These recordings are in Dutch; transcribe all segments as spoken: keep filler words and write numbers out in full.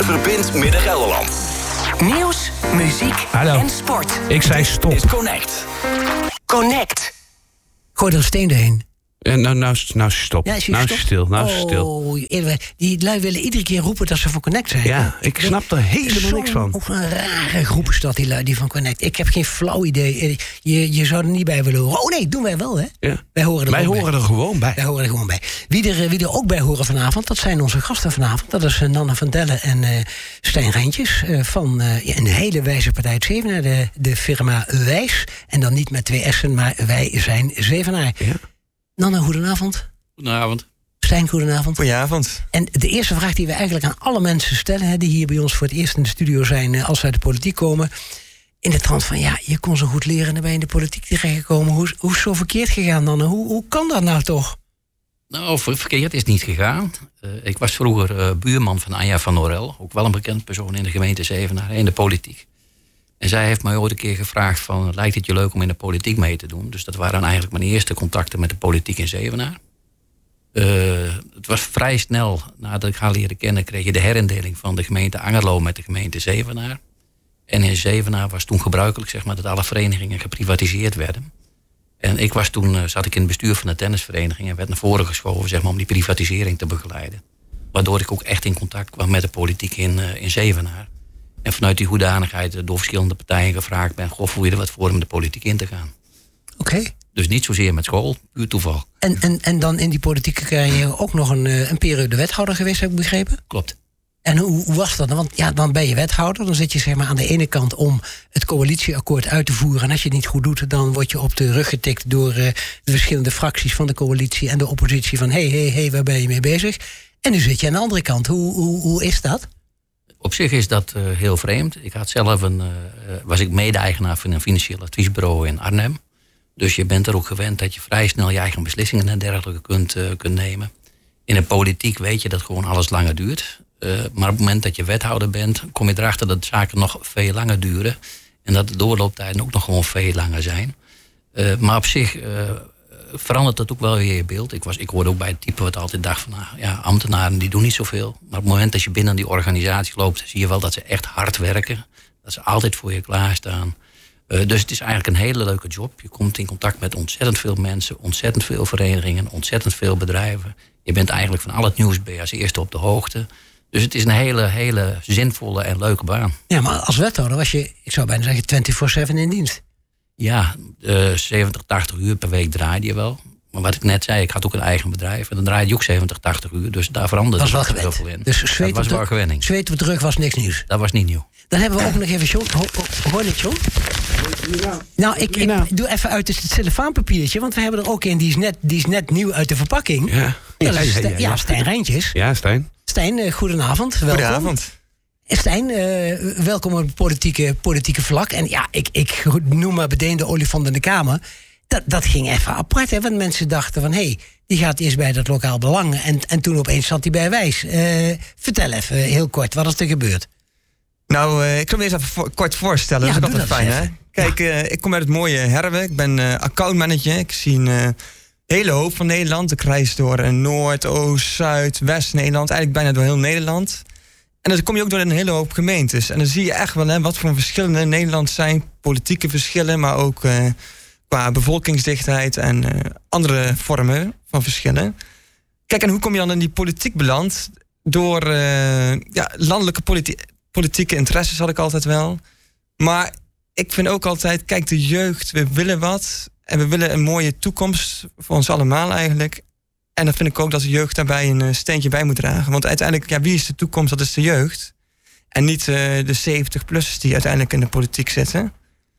verbindt Midden-Gelderland. Nieuws, muziek Hallo. en sport. Ik zei stop. Is Connect. Connect. Gooi er een steen doorheen. Ja, nou, nou, nou stop. Ja, is je nou is stop? stil. Nou is oh, stil. Die lui willen iedere keer roepen dat ze voor Connect zijn. Ja, ik snap er helemaal niks van. Of een rare groep is dat, die lui die van Connect. Ik heb geen flauw idee. Je, je zou er niet bij willen horen. Oh nee, doen wij wel, hè? Ja. Wij horen er, Wij ook horen bij. er gewoon bij. Wij horen er gewoon bij. Wie er, wie er ook bij horen vanavond, dat zijn onze gasten vanavond. Dat is uh, Nanne van Dellen en uh, Stijn Rijntjes uh, van uh, ja, een hele wijze partij uit Zevenaar. De, de firma Wijs. En dan niet met twee S'en, maar wij zijn Zevenaar. Ja. Nanne, goedenavond. Goedenavond. Stijn, goedenavond. Goedenavond. En de eerste vraag die we eigenlijk aan alle mensen stellen, hè, die hier bij ons voor het eerst in de studio zijn, uh, als wij uit de politiek komen, in de trant van, ja, je kon zo goed leren en dan ben je in de politiek terechtgekomen. Hoe, hoe is het zo verkeerd gegaan dan? Hoe, hoe kan dat nou toch? Nou, ver- verkeerd is niet gegaan. Uh, ik was vroeger uh, buurman van Anja van Norel. Ook wel een bekend persoon in de gemeente Zevenaar, in de politiek. En zij heeft mij ooit een keer gevraagd van, lijkt het je leuk om in de politiek mee te doen? Dus dat waren eigenlijk mijn eerste contacten met de politiek in Zevenaar. Uh, het was vrij snel, nadat ik haar leren kennen, kreeg je de herindeling van de gemeente Angerlo met de gemeente Zevenaar. En in Zevenaar was toen gebruikelijk, zeg maar, dat alle verenigingen geprivatiseerd werden. En ik was toen, uh, zat ik in het bestuur van de tennisvereniging en werd naar voren geschoven, zeg maar, om die privatisering te begeleiden. Waardoor ik ook echt in contact kwam met de politiek in, uh, in Zevenaar. En vanuit die hoedanigheid uh, door verschillende partijen gevraagd ben, goh, voel je er wat voor om de politiek in te gaan? Oké. Okay. Dus niet zozeer met school, puur toeval. En, en, en dan in die politieke carrière ook nog een, een periode wethouder geweest, heb ik begrepen? Klopt. En hoe, hoe was dat dan? Want ja, dan ben je wethouder. Dan zit je zeg maar aan de ene kant om het coalitieakkoord uit te voeren. En als je het niet goed doet, dan word je op de rug getikt door uh, de verschillende fracties van de coalitie en de oppositie van hé, hé, hé, waar ben je mee bezig? En nu zit je aan de andere kant. Hoe, hoe, hoe is dat? Op zich is dat uh, heel vreemd. Ik had zelf een, uh, was ik mede-eigenaar van een financieel adviesbureau in Arnhem. Dus je bent er ook gewend dat je vrij snel je eigen beslissingen en dergelijke kunt, uh, kunt nemen. In de politiek weet je dat gewoon alles langer duurt. Uh, maar op het moment dat je wethouder bent, kom je erachter dat zaken nog veel langer duren. En dat de doorlooptijden ook nog gewoon veel langer zijn. Uh, maar op zich uh, verandert dat ook wel weer je beeld. Ik, was, ik hoorde ook bij het type wat altijd dacht van, nou, ja, ambtenaren die doen niet zoveel. Maar op het moment dat je binnen die organisatie loopt, zie je wel dat ze echt hard werken. Dat ze altijd voor je klaarstaan. Uh, dus het is eigenlijk een hele leuke job. Je komt in contact met ontzettend veel mensen, ontzettend veel verenigingen, ontzettend veel bedrijven. Je bent eigenlijk van al het nieuws ben je als eerste op de hoogte. Dus het is een hele, hele zinvolle en leuke baan. Ja, maar als wethouder was je, ik zou bijna zeggen, vierentwintig zeven in dienst. Ja, uh, zeventig, tachtig uur per week draaide je wel. Maar wat ik net zei, ik had ook een eigen bedrijf. En dan draaide je ook zeventig, tachtig uur. Dus daar veranderde was wel heel gewend. veel in. Dus dat zweet was op wel de, gewenning. Zweet op terug was niks nieuws. Dat was niet nieuw. Dan hebben we ook nog even John. Ho, ho, hoor niet, John? Nou, ik, ik doe even uit het cellofaanpapiertje. Want we hebben er ook een, die is net, die is net nieuw uit de verpakking. Ja, Dat is ja, ja, Stijn, ja. ja, Stijn Rijntjes. Ja, Stijn. Stijn, uh, goedenavond. Welkom. Goedenavond. Stijn, uh, welkom op het politieke, politieke vlak. En ja, ik, ik noem maar meteen de olifant in de kamer. Dat, dat ging even apart, hè? Want mensen dachten van, hé, hey, die gaat eerst bij dat lokaal belang. En, en toen opeens zat hij bij Wijs. Uh, vertel even heel kort, wat is er gebeurd? Nou, uh, ik wil me eens even voor, kort voorstellen. Ja, dat is doe altijd dat fijn, eens hè? Kijk, uh, ik kom uit het mooie Herwe. Ik ben uh, accountmanager. Ik zie een uh, hele hoop van Nederland. Ik reis door uh, Noord, Oost, Zuid, West Nederland. Eigenlijk bijna door heel Nederland. En dan kom je ook door een hele hoop gemeentes. En dan zie je echt wel hè, wat voor verschillen in Nederland zijn. Politieke verschillen, maar ook uh, qua bevolkingsdichtheid en uh, andere vormen van verschillen. Kijk, en hoe kom je dan in die politiek beland? Door uh, ja, landelijke politi- politieke interesses had ik altijd wel. Maar ik vind ook altijd, kijk, de jeugd, we willen wat. En we willen een mooie toekomst voor ons allemaal eigenlijk. En dan vind ik ook dat de jeugd daarbij een steentje bij moet dragen. Want uiteindelijk, ja, wie is de toekomst? Dat is de jeugd. En niet uh, de zeventig-plussers die uiteindelijk in de politiek zitten.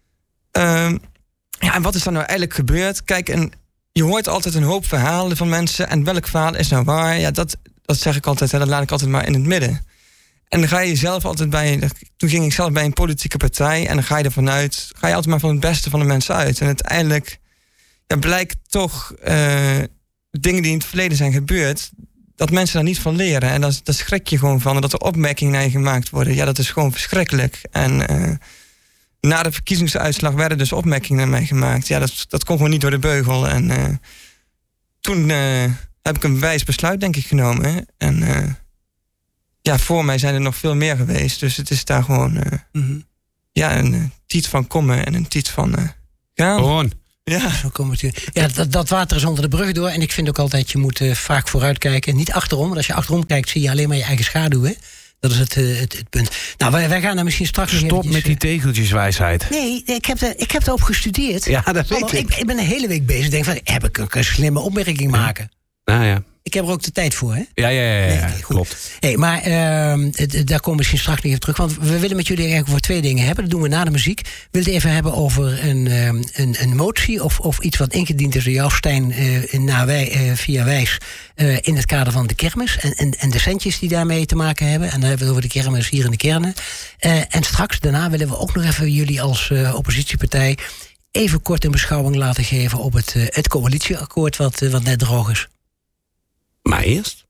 Uh, ja, en wat is er nou eigenlijk gebeurd? Kijk, en je hoort altijd een hoop verhalen van mensen. En welk verhaal is nou waar? Ja, dat, dat zeg ik altijd, hè, dat laat ik altijd maar in het midden. En dan ga je zelf altijd bij... Toen ging ik zelf bij een politieke partij. En dan ga je ervan uit... Ga je altijd maar van het beste van de mensen uit. En uiteindelijk ja, blijkt toch... Uh, dingen die in het verleden zijn gebeurd... dat mensen daar niet van leren. En daar, daar schrik je gewoon van. En dat er opmerkingen naar je gemaakt worden. Ja, dat is gewoon verschrikkelijk. En uh, na de verkiezingsuitslag werden dus opmerkingen naar mij gemaakt. Ja, dat, dat kon gewoon niet door de beugel. En uh, toen uh, heb ik een wijs besluit, denk ik, genomen. En uh, ja, voor mij zijn er nog veel meer geweest. Dus het is daar gewoon uh, Mm-hmm. ja, een uh, tiet van komen en een tiet van uh, gaan. Gewoon. Ja. Zo komt het. Ja, dat, dat water is onder de brug door. En ik vind ook altijd, je moet uh, vaak vooruitkijken. Niet achterom, want als je achterom kijkt, zie je alleen maar je eigen schaduw. Hè? Dat is het, uh, het, het punt. Nou, wij, wij gaan daar misschien straks nog Stop eventjes, met die tegeltjeswijsheid. Nee, ik heb, er, ik heb erop gestudeerd. Ja, dat weet Hallo, ik. ik. Ik ben een hele week bezig. Ik denk van, heb ik een slimme opmerking maken? Nou ja. Ik heb er ook de tijd voor, hè? Ja, ja, ja, ja, Nee, nee, goed. klopt. Hey, maar uh, d- daar komen we misschien straks nog even terug. Want we willen met jullie eigenlijk voor twee dingen hebben. Dat doen we na de muziek. We willen het even hebben over een, uh, een, een motie... Of, of iets wat ingediend is door jou, Stijn, uh, na wij, uh, via Wijs... Uh, in het kader van de kermis. En, en, en de centjes die daarmee te maken hebben. En dan hebben we het over de kermis hier in de kernen. Uh, en straks, daarna willen we ook nog even jullie als uh, oppositiepartij... even kort een beschouwing laten geven op het, uh, het coalitieakkoord... Wat, uh, wat net droog is. Maar eerst?